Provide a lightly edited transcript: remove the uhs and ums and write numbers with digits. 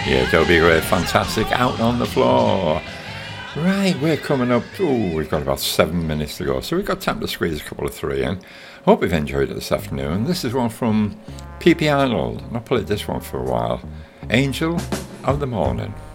Yeah, Toby Gray, fantastic. Out on the floor. Right, we're coming up. Oh, we've got about 7 minutes to go, so we've got time to squeeze a couple of three in. Hope you've enjoyed it this afternoon. This is one from P.P. Arnold, and I've played this one for a while. Angel of the Morning.